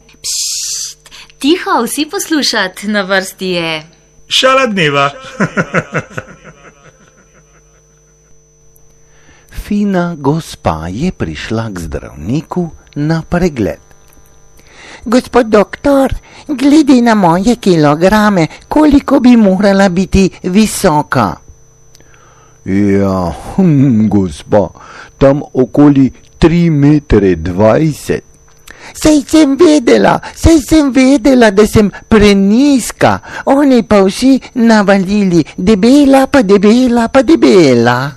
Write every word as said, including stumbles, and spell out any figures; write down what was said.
Pšt, tiho, vsi poslušat, na vrsti je. Šala dneva. Fina gospa je prišla k zdravniku na pregled. Gospod doktor, glede na moje kilograme, koliko bi morala biti visoka? Ja, hm, gospa, tam okoli tri metre dvajset. Sej sem vedela, sej sem vedela, da sem preniska. Oni pa vsi navalili, debela pa debela pa debela.